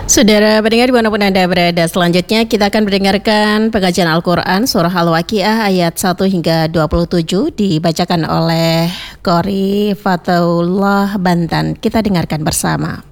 Saudara pendengar dimanapun Anda berada, selanjutnya kita akan mendengarkan pengajian Al-Quran Surah Al-Waqiah ayat 1 hingga 27 dibacakan oleh Qori Fatullah Bantan. Kita dengarkan bersama.